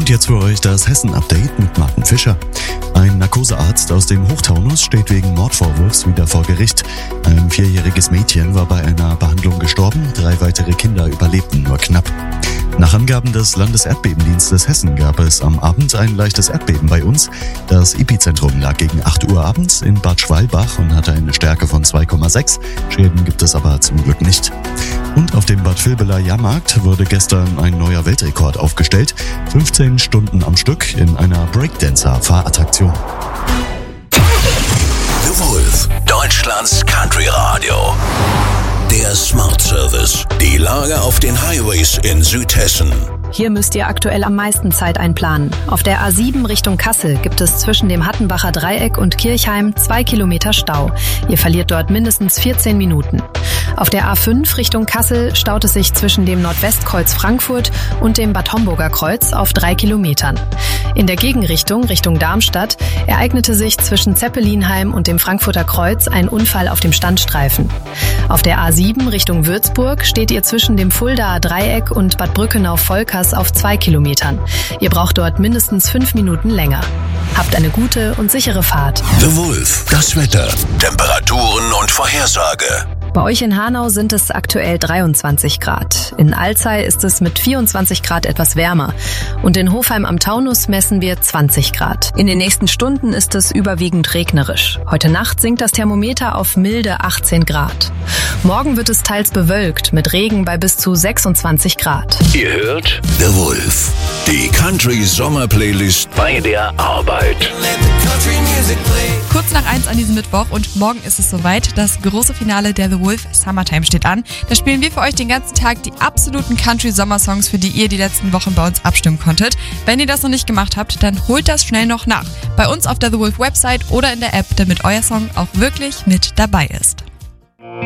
Und jetzt für euch das Hessen-Update mit Martin Fischer. Ein Narkosearzt aus dem Hochtaunus steht wegen Mordvorwurfs wieder vor Gericht. Ein 4-jähriges Mädchen war bei einer Behandlung gestorben, 3 weitere Kinder überlebten nur knapp. Nach Angaben des Landeserdbebendienstes Hessen gab es am Abend ein leichtes Erdbeben bei uns. Das Epizentrum lag gegen 8 Uhr abends in Bad Schwalbach und hatte eine Stärke von 2,6. Schäden gibt es aber zum Glück nicht. Und auf dem Bad Vilbela Jahrmarkt wurde gestern ein neuer Weltrekord aufgestellt. 15 Stunden am Stück in einer Breakdancer-Fahrattraktion. The Wolf, Deutschlands Country Radio. Der Smart Service. Die Lage auf den Highways in Südhessen. Hier müsst ihr aktuell am meisten Zeit einplanen. Auf der A7 Richtung Kassel gibt es zwischen dem Hattenbacher Dreieck und Kirchheim 2 Kilometer Stau. Ihr verliert dort mindestens 14 Minuten. Auf der A5 Richtung Kassel staut es sich zwischen dem Nordwestkreuz Frankfurt und dem Bad Homburger Kreuz auf 3 Kilometern. In der Gegenrichtung Richtung Darmstadt ereignete sich zwischen Zeppelinheim und dem Frankfurter Kreuz ein Unfall auf dem Standstreifen. Auf der A7 Richtung Würzburg steht ihr zwischen dem Fuldaer Dreieck und Bad Brückenau-Volkers auf 2 Kilometern. Ihr braucht dort mindestens 5 Minuten länger. Habt eine gute und sichere Fahrt. The Wolf, das Wetter, Temperaturen und Vorhersage. Bei euch in Hanau sind es aktuell 23 Grad. In Alzey ist es mit 24 Grad etwas wärmer. Und in Hofheim am Taunus messen wir 20 Grad. In den nächsten Stunden ist es überwiegend regnerisch. Heute Nacht sinkt das Thermometer auf milde 18 Grad. Morgen wird es teils bewölkt, mit Regen bei bis zu 26 Grad. Ihr hört The Wolf, die Country-Sommer-Playlist bei der Arbeit. Kurz nach 1 an diesem Mittwoch und morgen ist es soweit. Das große Finale der The Wolf Summertime steht an. Da spielen wir für euch den ganzen Tag die absoluten Country-Sommersongs, für die ihr die letzten Wochen bei uns abstimmen konntet. Wenn ihr das noch nicht gemacht habt, dann holt das schnell noch nach. Bei uns auf der The Wolf Website oder in der App, damit euer Song auch wirklich mit dabei ist.